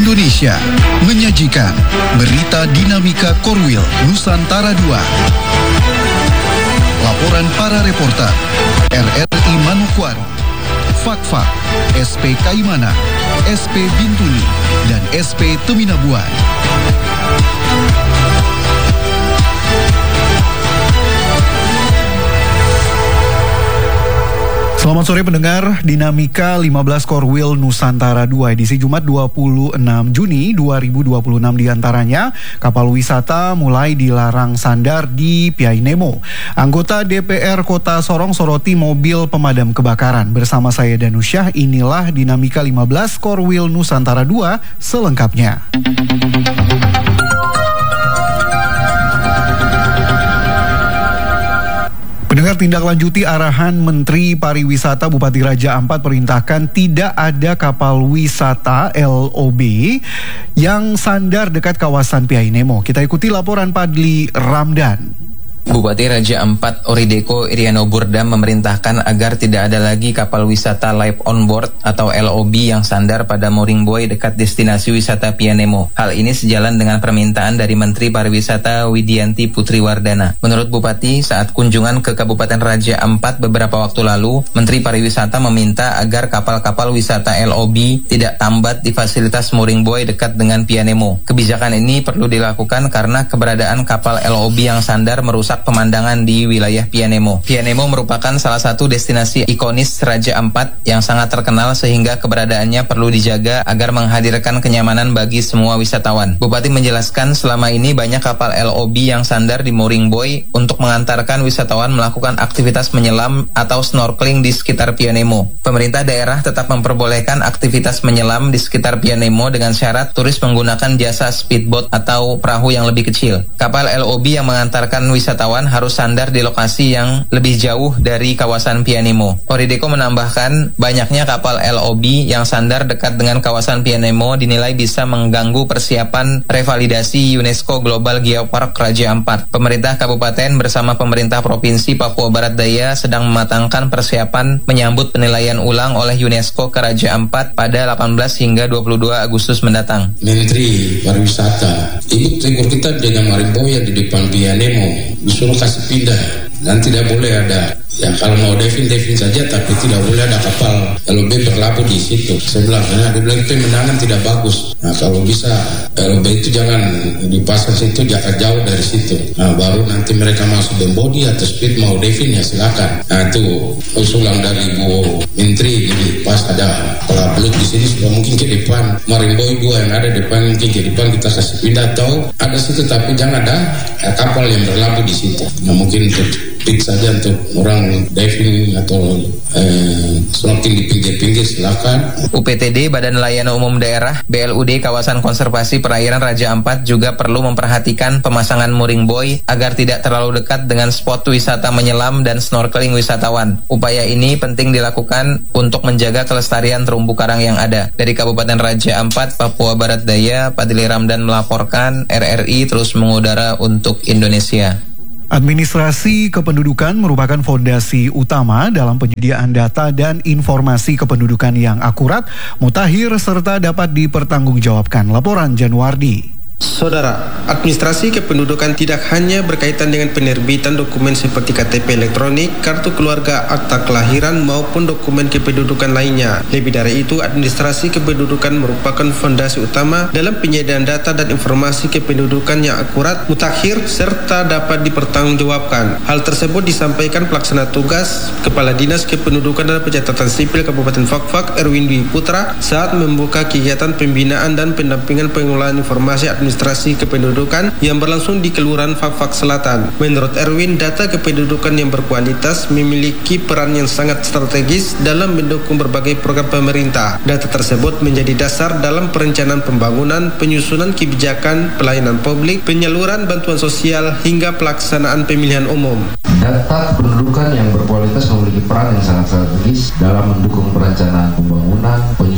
Indonesia menyajikan berita dinamika Korwil Nusantara 2. Laporan para reporter RRI Manokwari, Fakfak, SP Kaimana, SP Bintuni, dan SP Teminabuan. Selamat sore pendengar, dinamika 15 Korwil Nusantara 2 edisi Jumat 26 Juni 2026 diantaranya kapal wisata mulai dilarang sandar di Piai Nemo. Anggota DPR Kota Sorong soroti mobil pemadam kebakaran. Bersama saya Danusyah, inilah dinamika 15 Korwil Nusantara 2 selengkapnya. Pendengar, tindak lanjuti arahan Menteri Pariwisata Bupati Raja Ampat perintahkan tidak ada kapal wisata LOB yang sandar dekat kawasan Piai Nemo. Kita ikuti laporan Padli Ramdan. Bupati Raja Ampat Orideko Iriano Burdam memerintahkan agar tidak ada lagi kapal wisata live on board atau LOB yang sandar pada mooring buoy dekat destinasi wisata Piai Nemo. Hal ini sejalan dengan permintaan dari Menteri Pariwisata Widianti Putri Wardana. Menurut Bupati, saat kunjungan ke Kabupaten Raja Ampat beberapa waktu lalu, Menteri Pariwisata meminta agar kapal-kapal wisata LOB tidak tambat di fasilitas mooring buoy dekat dengan Piai Nemo. Kebijakan ini perlu dilakukan karena keberadaan kapal LOB yang sandar merusak pemandangan di wilayah Piai Nemo. Piai Nemo merupakan salah satu destinasi ikonis Raja Ampat yang sangat terkenal sehingga keberadaannya perlu dijaga agar menghadirkan kenyamanan bagi semua wisatawan. Bupati menjelaskan selama ini banyak kapal LOB yang sandar di mooring buoy untuk mengantarkan wisatawan melakukan aktivitas menyelam atau snorkeling di sekitar Piai Nemo. Pemerintah daerah tetap memperbolehkan aktivitas menyelam di sekitar Piai Nemo dengan syarat turis menggunakan jasa speedboat atau perahu yang lebih kecil. Kapal LOB yang mengantarkan wisatawan harus sandar di lokasi yang lebih jauh dari kawasan Piai Nemo. Orideko menambahkan, banyaknya kapal LOB yang sandar dekat dengan kawasan Piai Nemo dinilai bisa mengganggu persiapan revalidasi UNESCO Global Geopark Raja Ampat. Pemerintah Kabupaten bersama pemerintah Provinsi Papua Barat Daya sedang mematangkan persiapan menyambut penilaian ulang oleh UNESCO ke Raja Ampat pada 18 hingga 22 Agustus mendatang. Menteri Pariwisata, ikut rekor kita dengan mooring buoy di depan Piai Nemo. Disuruh kasih pindah dan tidak boleh ada, ya kalau mau diving saja, tapi tidak boleh ada kapal LOB berlabuh di situ. Saya bilang, karena dia bilang pemandangan tidak bagus. Nah kalau bisa LOB itu jangan dipasang situ, jangan jauh dari situ. Nah baru nanti mereka masuk body atau speed mau diving ya silakan. Nah itu usulan dari Bu Menteri, jadi pas ada pelabuh di sini sudah mungkin ke depan mooring buoy 2 yang ada depan, mungkin ke depan kita kasih pindah atau ada situ, tapi jangan ada kapal yang berlabuh di situ. Nah mungkin untuk saja untuk orang diving atau snorkeling di pinggir-pinggir silakan. UPTD Badan Layanan Umum Daerah BLUD Kawasan Konservasi Perairan Raja Ampat juga perlu memperhatikan pemasangan mooring buoy agar tidak terlalu dekat dengan spot wisata menyelam dan snorkeling wisatawan. Upaya ini penting dilakukan untuk menjaga kelestarian terumbu karang yang ada. Dari Kabupaten Raja Ampat, Papua Barat Daya, Padli Ramdan melaporkan, RRI terus mengudara untuk Indonesia. Administrasi kependudukan merupakan fondasi utama dalam penyediaan data dan informasi kependudukan yang akurat, mutakhir, serta dapat dipertanggungjawabkan. Laporan Januardi. Saudara, administrasi kependudukan tidak hanya berkaitan dengan penerbitan dokumen seperti KTP elektronik, kartu keluarga, akta kelahiran, maupun dokumen kependudukan lainnya. Lebih dari itu, administrasi kependudukan merupakan fondasi utama dalam penyediaan data dan informasi kependudukan yang akurat, mutakhir, serta dapat dipertanggungjawabkan. Hal tersebut disampaikan pelaksana tugas Kepala Dinas Kependudukan dan Pencatatan Sipil Kabupaten Fakfak Erwin Dwi Putra saat membuka kegiatan pembinaan dan pendampingan pengelolaan informasi administrasi kependudukan yang berlangsung di Kelurahan Fakfak Selatan. Menurut Erwin, data kependudukan yang berkualitas memiliki peran yang sangat strategis dalam mendukung berbagai program pemerintah. Data tersebut menjadi dasar dalam perencanaan pembangunan, penyusunan kebijakan, pelayanan publik, penyaluran bantuan sosial, hingga pelaksanaan pemilihan umum. Data kependudukan yang berkualitas memiliki peran yang sangat strategis dalam mendukung perencanaan pembangunan, penyusunan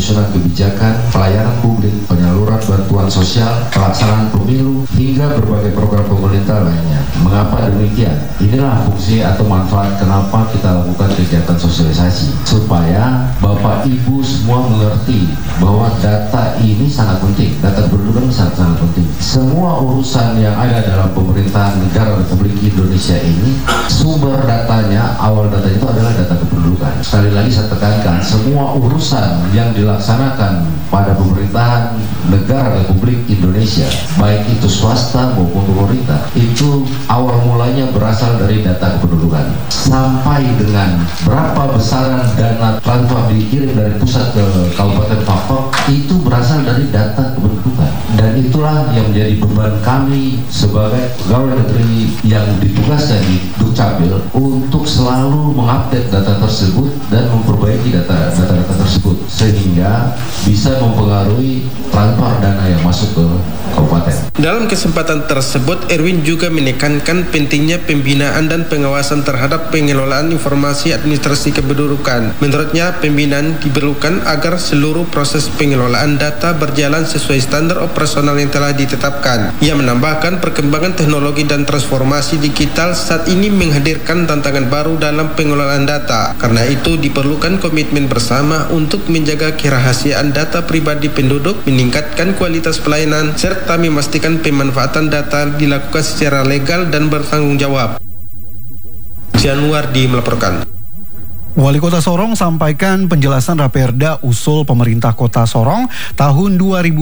penyusunan kebijakan, pelayanan publik, penyaluran bantuan sosial, pelaksanaan pemilu, hingga berbagai program pemerintah lainnya. Mengapa demikian? Inilah fungsi atau manfaat kenapa kita lakukan kegiatan sosialisasi, supaya Bapak Ibu semua mengerti bahwa data ini sangat penting, data kependudukan sangat penting. Semua urusan yang ada dalam pemerintahan negara Republik Indonesia ini, sumber datanya, awal datanya itu adalah data kependudukan. Sekali lagi saya tekankan, semua urusan yang dilaksanakan pada pemerintahan negara Republik Indonesia, baik itu swasta maupun pemerintah, itu awal mulanya berasal dari data kependudukan. Sampai dengan berapa besaran dana transfer dikirim dari pusat ke Kabupaten Papua, itu berasal dari data kependudukan. Dan itulah yang menjadi beban kami sebagai pegawai negeri yang ditugaskan di Dukcapil untuk selalu mengupdate data tersebut dan memperbaiki data-data tersebut sehingga bisa mempengaruhi transfer dana yang masuk ke kabupaten. Dalam kesempatan tersebut, Erwin juga menekankan pentingnya pembinaan dan pengawasan terhadap pengelolaan informasi administrasi kependudukan. Menurutnya, pembinaan diperlukan agar seluruh proses pengelolaan data berjalan sesuai standar operasional yang telah ditetapkan. Ia menambahkan perkembangan teknologi dan transformasi digital saat ini menghadirkan tantangan baru dalam pengelolaan data. Karena itu diperlukan komitmen bersama untuk menjaga kerahasiaan data pribadi penduduk, meningkatkan kualitas pelayanan, serta memastikan pemanfaatan data dilakukan secara legal dan bertanggung jawab. Januardi melaporkan. Wali Kota Sorong sampaikan penjelasan Raperda usul pemerintah Kota Sorong tahun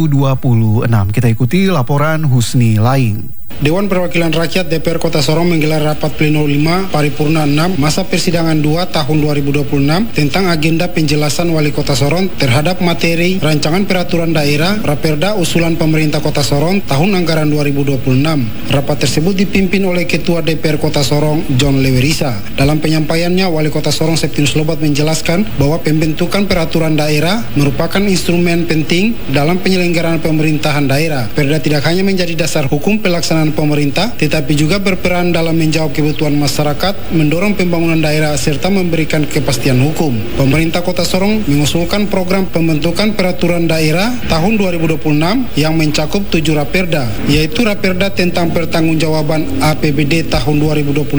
2026. Kita ikuti laporan Husni Laing. Dewan Perwakilan Rakyat DPR Kota Sorong menggelar rapat pleno 5 paripurna 6 masa persidangan 2 tahun 2026 tentang agenda penjelasan Wali Kota Sorong terhadap materi rancangan peraturan daerah Raperda usulan pemerintah Kota Sorong tahun anggaran 2026. Rapat tersebut dipimpin oleh Ketua DPR Kota Sorong John Lewerisa. Dalam penyampaiannya, Wali Kota Sorong Septinus Lobat menjelaskan bahwa pembentukan peraturan daerah merupakan instrumen penting dalam penyelenggaraan pemerintahan daerah. Perda tidak hanya menjadi dasar hukum pelaksanaan pemerintah, tetapi juga berperan dalam menjawab kebutuhan masyarakat, mendorong pembangunan daerah, serta memberikan kepastian hukum. Pemerintah Kota Sorong mengusulkan program pembentukan peraturan daerah tahun 2026 yang mencakup 7 raperda, yaitu raperda tentang pertanggungjawaban APBD tahun 2025,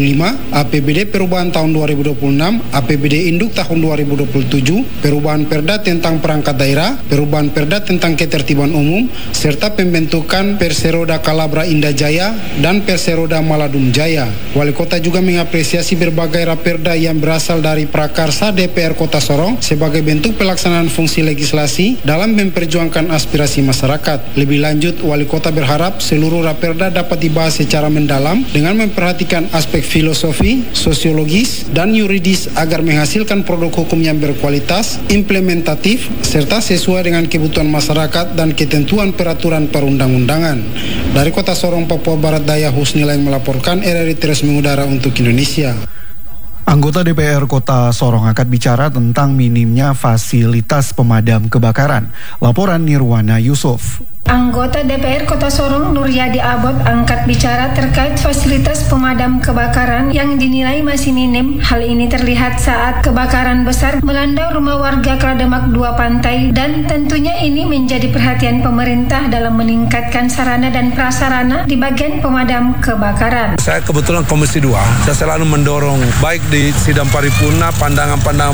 APBD perubahan tahun 2026, APBD induk tahun 2027, perubahan perda tentang perangkat daerah, perubahan perda tentang ketertiban umum, serta pembentukan Perseroda Kalabra Indah Jaya dan Perseroda Maladum Jaya. Wali Kota juga mengapresiasi berbagai raperda yang berasal dari prakarsa DPR Kota Sorong sebagai bentuk pelaksanaan fungsi legislasi dalam memperjuangkan aspirasi masyarakat. Lebih lanjut, Wali Kota berharap seluruh raperda dapat dibahas secara mendalam dengan memperhatikan aspek filosofi, sosiologis, dan yuridis agar menghasilkan produk hukum yang berkualitas, implementatif, serta sesuai dengan kebutuhan masyarakat dan ketentuan peraturan perundang-undangan. Dari Kota Sorong, Papua Barat Daya, Husni Laing melaporkan, RRI Terus Mengudara untuk Indonesia. Anggota DPR Kota Sorong angkat bicara tentang minimnya fasilitas pemadam kebakaran. Laporan Nirwana Yusuf. Anggota DPR Kota Sorong Nuryadi Abot angkat bicara terkait fasilitas pemadam kebakaran yang dinilai masih minim. Hal ini terlihat saat kebakaran besar melanda rumah warga Klademak 2 Pantai, dan tentunya ini menjadi perhatian pemerintah dalam meningkatkan sarana dan prasarana di bagian pemadam kebakaran. Saya kebetulan Komisi 2, saya selalu mendorong baik di sidang paripurna pandangan-pandangan